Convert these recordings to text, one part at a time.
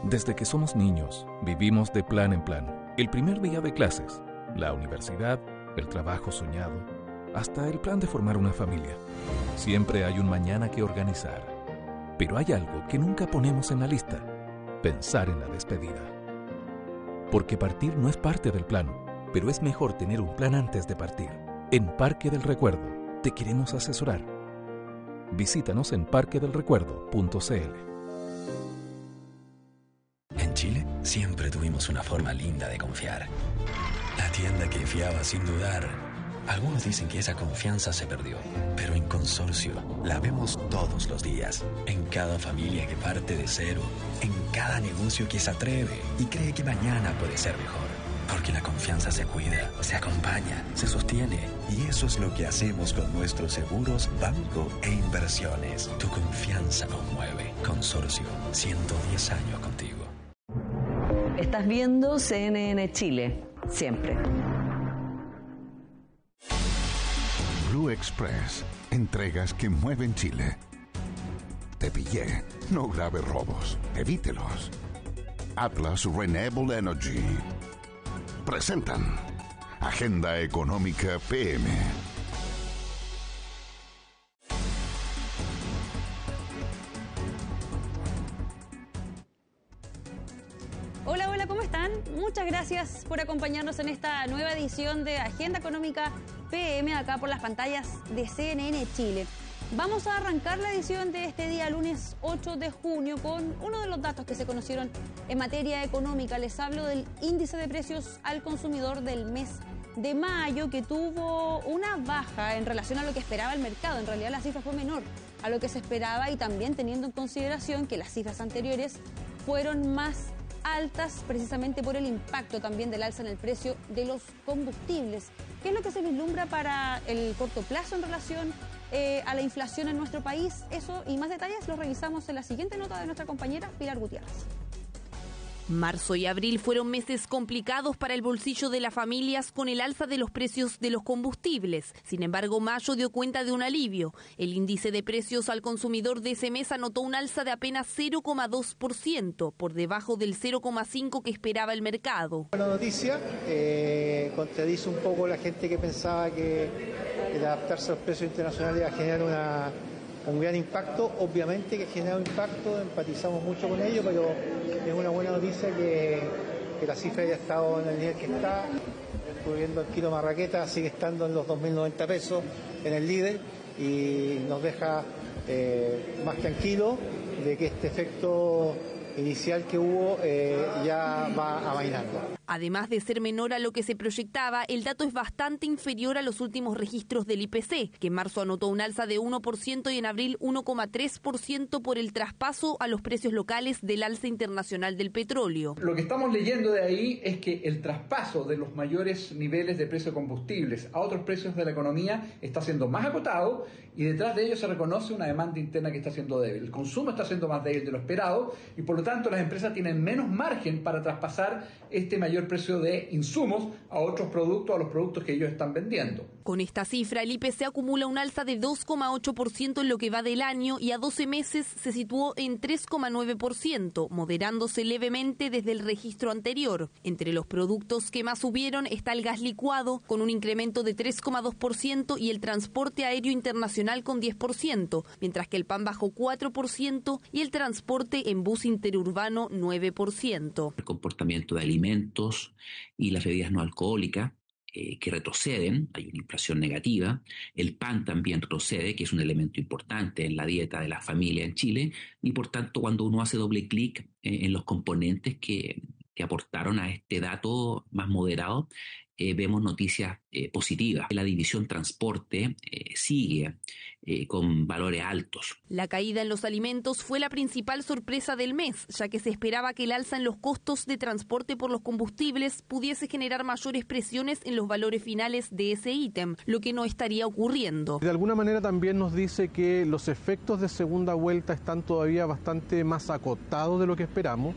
Desde que somos niños, vivimos de plan en plan. El primer día de clases, la universidad, el trabajo soñado, hasta el plan de formar una familia. Siempre hay un mañana que organizar. Pero hay algo que nunca ponemos en la lista: pensar en la despedida. Porque partir no es parte del plan, pero es mejor tener un plan antes de partir. En Parque del Recuerdo te queremos asesorar. Visítanos en parquedelrecuerdo.cl. En Chile siempre tuvimos una forma linda de confiar. La tienda que fiaba sin dudar. Algunos dicen que esa confianza se perdió, pero en Consorcio la vemos todos los días. En cada familia que parte de cero, en cada negocio que se atreve y cree que mañana puede ser mejor. Porque la confianza se cuida, se acompaña, se sostiene. Y eso es lo que hacemos con nuestros seguros, banco e inversiones. Tu confianza nos mueve. Consorcio, 110 años contigo. Estás viendo CNN Chile, siempre. Blue Express, entregas que mueven Chile. Te pillé, no grave robos, evítelos. Atlas Renewable Energy presentan Agenda Económica PM. Hola, hola, ¿cómo están? Muchas gracias por acompañarnos en esta nueva edición de Agenda Económica PM, acá por las pantallas de CNN Chile. Vamos a arrancar la edición de este día, lunes 8 de junio, con uno de los datos que se conocieron en materia económica. Les hablo del índice de precios al consumidor del mes de mayo, que tuvo una baja en relación a lo que esperaba el mercado. En realidad la cifra fue menor a lo que se esperaba, y también teniendo en consideración que las cifras anteriores fueron más altas precisamente por el impacto también del alza en el precio de los combustibles. ¿Qué es lo que se vislumbra para el corto plazo en relación a la inflación en nuestro país? Eso y más detalles los revisamos en la siguiente nota de nuestra compañera Pilar Gutiérrez. Marzo y abril fueron meses complicados para el bolsillo de las familias con el alza de los precios de los combustibles. Sin embargo, mayo dio cuenta de un alivio. El índice de precios al consumidor de ese mes anotó un alza de apenas 0,2%, por debajo del 0,5% que esperaba el mercado. Buena noticia, contradice un poco la gente que pensaba que el adaptarse a los precios internacionales iba a generar un gran impacto. Obviamente que genera un impacto, empatizamos mucho con ello, pero es una buena noticia que la cifra haya estado en el nivel que está. Estuve viendo el kilo marraqueta, sigue estando en los 2.090 pesos en el líder, y nos deja más tranquilo de que este efecto inicial que hubo ya va amainando. Además de ser menor a lo que se proyectaba, el dato es bastante inferior a los últimos registros del IPC, que en marzo anotó un alza de 1% y en abril 1,3% por el traspaso a los precios locales del alza internacional del petróleo. Lo que estamos leyendo de ahí es que el traspaso de los mayores niveles de precio de combustibles a otros precios de la economía está siendo más acotado, y detrás de ello se reconoce una demanda interna que está siendo débil. El consumo está siendo más débil de lo esperado, y por lo tanto las empresas tienen menos margen para traspasar este mayor precio de insumos a otros productos, a los productos que ellos están vendiendo. Con esta cifra, el IPC acumula un alza de 2,8% en lo que va del año, y a 12 meses se situó en 3,9%, moderándose levemente desde el registro anterior. Entre los productos que más subieron está el gas licuado, con un incremento de 3,2%, y el transporte aéreo internacional con 10%, mientras que el pan bajó 4% y el transporte en bus interurbano 9%. El comportamiento de alimentos y las bebidas no alcohólicas que retroceden, hay una inflación negativa. El pan también retrocede, que es un elemento importante en la dieta de la familia en Chile, y por tanto cuando uno hace doble clic en los componentes que aportaron a este dato más moderado, vemos noticias positivas. La división transporte sigue con valores altos. La caída en los alimentos fue la principal sorpresa del mes, ya que se esperaba que el alza en los costos de transporte por los combustibles pudiese generar mayores presiones en los valores finales de ese ítem, lo que no estaría ocurriendo. De alguna manera también nos dice que los efectos de segunda vuelta están todavía bastante más acotados de lo que esperamos,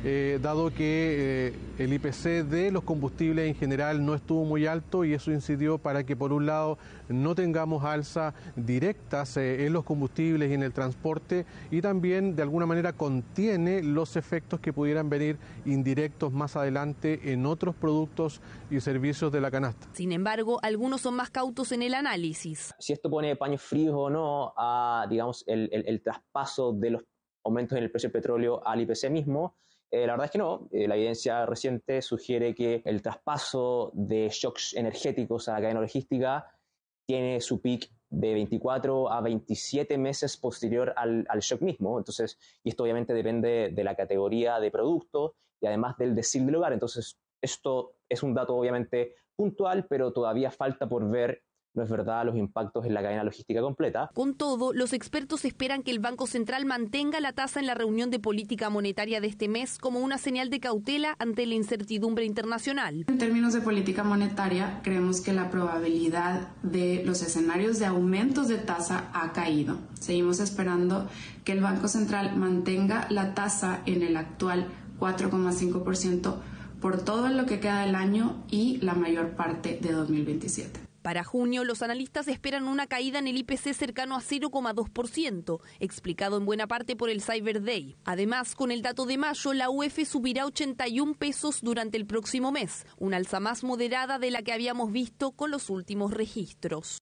dado que el IPC de los combustibles en general no estuvo muy alto y eso incidió para que por un lado no tengamos alzas directas en los combustibles y en el transporte, y también de alguna manera contiene los efectos que pudieran venir indirectos más adelante en otros productos y servicios de la canasta. Sin embargo, algunos son más cautos en el análisis. Si esto pone paños fríos o no a, digamos, el traspaso de los aumentos en el precio del petróleo al IPC mismo, la verdad es que no. La evidencia reciente sugiere que el traspaso de shocks energéticos a la cadena logística tiene su pic de 24 a 27 meses posterior al shock mismo. Entonces, y esto obviamente depende de la categoría de producto y además del decil del hogar. Entonces, esto es un dato obviamente puntual, pero todavía falta por ver, no es verdad, los impactos en la cadena logística completa. Con todo, los expertos esperan que el Banco Central mantenga la tasa en la reunión de política monetaria de este mes como una señal de cautela ante la incertidumbre internacional. En términos de política monetaria, creemos que la probabilidad de los escenarios de aumentos de tasa ha caído. Seguimos esperando que el Banco Central mantenga la tasa en el actual 4,5% por todo lo que queda del año y la mayor parte de 2027. Para junio, los analistas esperan una caída en el IPC cercano a 0,2%, explicado en buena parte por el Cyber Day. Además, con el dato de mayo, la UF subirá 81 pesos durante el próximo mes, una alza más moderada de la que habíamos visto con los últimos registros.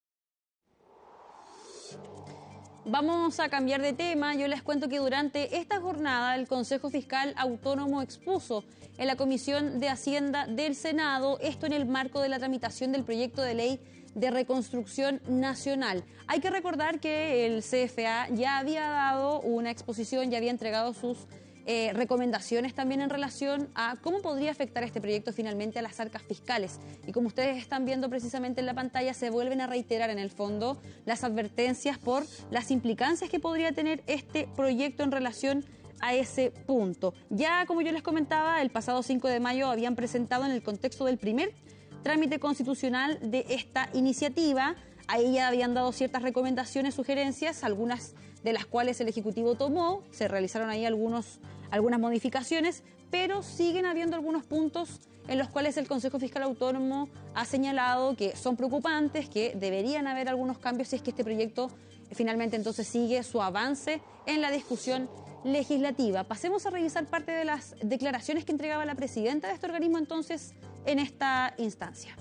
Vamos a cambiar de tema. Yo les cuento que durante esta jornada el Consejo Fiscal Autónomo expuso en la Comisión de Hacienda del Senado, esto en el marco de la tramitación del proyecto de ley de reconstrucción nacional. Hay que recordar que el CFA ya había dado una exposición, ya había entregado sus recomendaciones también en relación a cómo podría afectar este proyecto finalmente a las arcas fiscales. Y como ustedes están viendo precisamente en la pantalla, se vuelven a reiterar en el fondo las advertencias por las implicancias que podría tener este proyecto en relación a ese punto. Ya, como yo les comentaba, el pasado 5 de mayo habían presentado en el contexto del primer trámite constitucional de esta iniciativa. Ahí ya habían dado ciertas recomendaciones, sugerencias, algunas de las cuales el Ejecutivo tomó. Se realizaron ahí algunas modificaciones, pero siguen habiendo algunos puntos en los cuales el Consejo Fiscal Autónomo ha señalado que son preocupantes, que deberían haber algunos cambios si es que este proyecto finalmente entonces sigue su avance en la discusión legislativa. Pasemos a revisar parte de las declaraciones que entregaba la presidenta de este organismo entonces en esta instancia.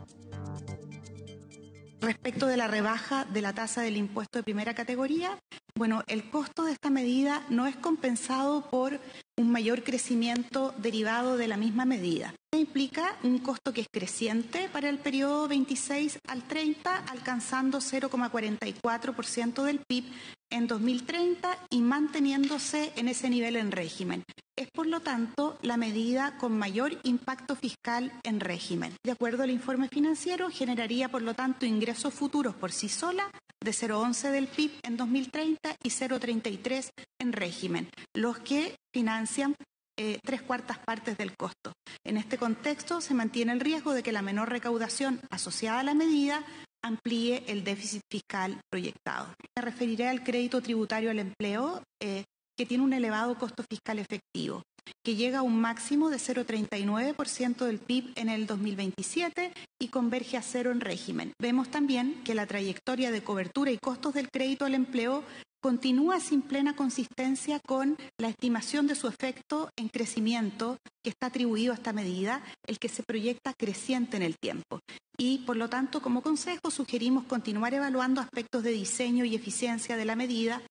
Respecto de la rebaja de la tasa del impuesto de primera categoría, bueno, el costo de esta medida no es compensado por un mayor crecimiento derivado de la misma medida. Implica un costo que es creciente para el periodo 26 al 30, alcanzando 0,44% del PIB en 2030 y manteniéndose en ese nivel en régimen. Es, por lo tanto, la medida con mayor impacto fiscal en régimen. De acuerdo al informe financiero, generaría, por lo tanto, ingresos futuros por sí sola de 0,11 del PIB en 2030 y 0,33 en régimen, los que financian 3/4 partes del costo. En este contexto, se mantiene el riesgo de que la menor recaudación asociada a la medida amplíe el déficit fiscal proyectado. Me referiré al crédito tributario al empleo, que tiene un elevado costo fiscal efectivo, que llega a un máximo de 0,39% del PIB en el 2027 y converge a cero en régimen. Vemos también que la trayectoria de cobertura y costos del crédito al empleo continúa sin plena consistencia con la estimación de su efecto en crecimiento que está atribuido a esta medida, el que se proyecta creciente en el tiempo. Y, por lo tanto, como consejo, sugerimos continuar evaluando aspectos de diseño y eficiencia de la medida.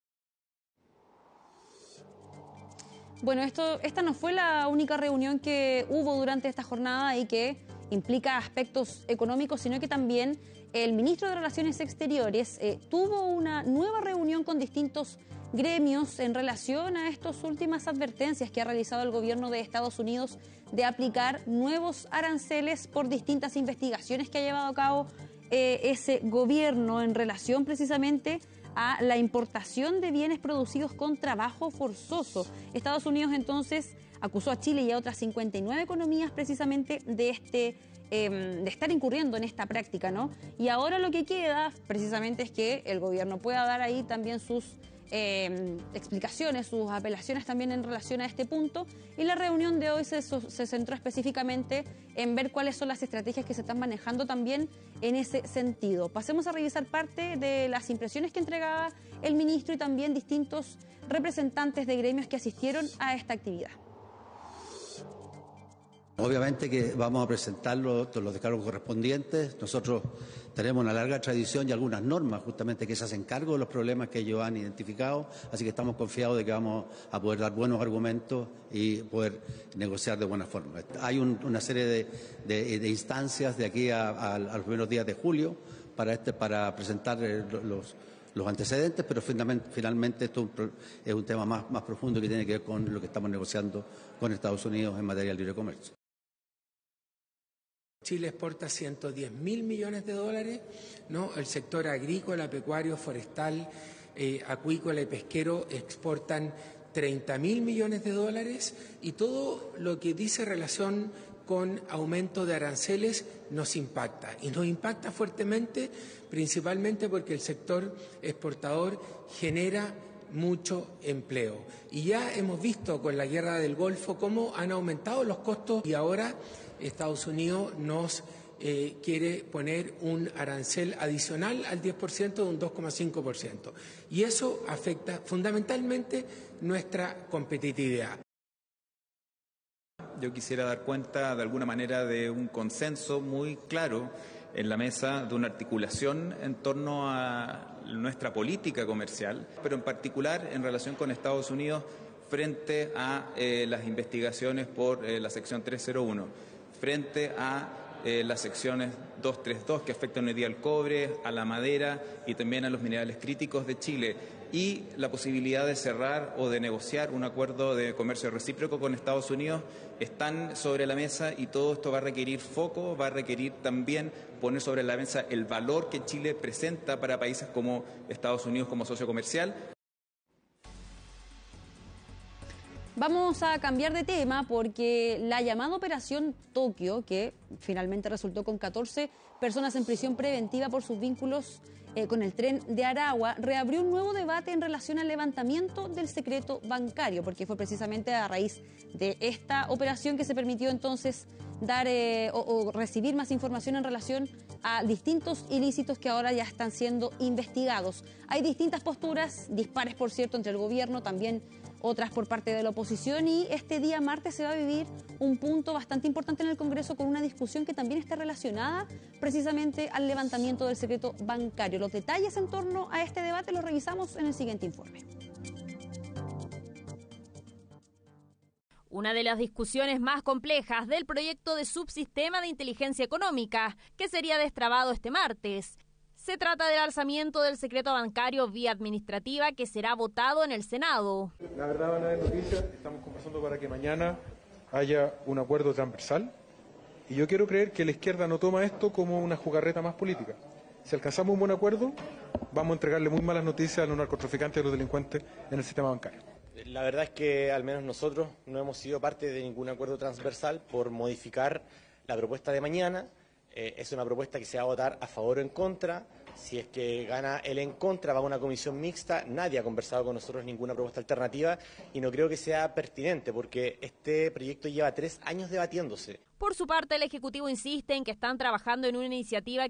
Bueno, esta no fue la única reunión que hubo durante esta jornada y que implica aspectos económicos, sino que también el ministro de Relaciones Exteriores tuvo una nueva reunión con distintos gremios en relación a estas últimas advertencias que ha realizado el gobierno de Estados Unidos de aplicar nuevos aranceles por distintas investigaciones que ha llevado a cabo ese gobierno en relación precisamente a la importación de bienes producidos con trabajo forzoso. Estados Unidos entonces acusó a Chile y a otras 59 economías precisamente de estar incurriendo en esta práctica, ¿no? Y ahora lo que queda precisamente es que el gobierno pueda dar ahí también sus explicaciones, sus apelaciones también en relación a este punto, y la reunión de hoy se centró específicamente en ver cuáles son las estrategias que se están manejando también en ese sentido. Pasemos a revisar parte de las impresiones que entregaba el ministro y también distintos representantes de gremios que asistieron a esta actividad. Obviamente que vamos a presentar los descargos correspondientes. Nosotros tenemos una larga tradición y algunas normas justamente que se hacen cargo de los problemas que ellos han identificado, así que estamos confiados de que vamos a poder dar buenos argumentos y poder negociar de buena forma. Hay una serie de instancias de aquí a los primeros días de julio para presentar los antecedentes, pero finalmente esto es un tema más profundo que tiene que ver con lo que estamos negociando con Estados Unidos en materia de libre comercio. Chile exporta 110.000 millones de dólares, ¿no? El sector agrícola, pecuario, forestal, acuícola y pesquero exportan 30.000 millones de dólares, y todo lo que dice relación con aumento de aranceles nos impacta, y nos impacta fuertemente, principalmente porque el sector exportador genera mucho empleo. Y ya hemos visto con la guerra del Golfo cómo han aumentado los costos, y ahora Estados Unidos nos quiere poner un arancel adicional al 10% de un 2,5%. Y eso afecta fundamentalmente nuestra competitividad. Yo quisiera dar cuenta de alguna manera de un consenso muy claro en la mesa, de una articulación en torno a nuestra política comercial, pero en particular en relación con Estados Unidos frente a las investigaciones por la sección 301. Frente a las secciones 232 que afectan hoy día al cobre, a la madera y también a los minerales críticos de Chile, y la posibilidad de cerrar o de negociar un acuerdo de comercio recíproco con Estados Unidos están sobre la mesa, y todo esto va a requerir foco, va a requerir también poner sobre la mesa el valor que Chile presenta para países como Estados Unidos como socio comercial. Vamos a cambiar de tema porque la llamada Operación Tokio, que finalmente resultó con 14 personas en prisión preventiva por sus vínculos con el tren de Aragua, reabrió un nuevo debate en relación al levantamiento del secreto bancario, porque fue precisamente a raíz de esta operación que se permitió entonces dar o recibir más información en relación a distintos ilícitos que ahora ya están siendo investigados. Hay distintas posturas, dispares por cierto, entre el gobierno, también otras por parte de la oposición, y este día martes se va a vivir un punto bastante importante en el Congreso con una discusión que también está relacionada precisamente al levantamiento del secreto bancario. Los detalles en torno a este debate los revisamos en el siguiente informe. Una de las discusiones más complejas del proyecto de subsistema de inteligencia económica, que sería destrabado este martes. Se trata del alzamiento del secreto bancario vía administrativa que será votado en el Senado. La verdad, van a haber noticias. Estamos conversando para que mañana haya un acuerdo transversal. Y yo quiero creer que la izquierda no toma esto como una jugarreta más política. Si alcanzamos un buen acuerdo, vamos a entregarle muy malas noticias a los narcotraficantes y a los delincuentes en el sistema bancario. La verdad es que al menos nosotros no hemos sido parte de ningún acuerdo transversal por modificar la propuesta de mañana. Es una propuesta que se va a votar a favor o en contra. Si es que gana el en contra, va a una comisión mixta. Nadie ha conversado con nosotros ninguna propuesta alternativa y no creo que sea pertinente porque este proyecto lleva 3 años debatiéndose. Por su parte, el Ejecutivo insiste en que están trabajando en una iniciativa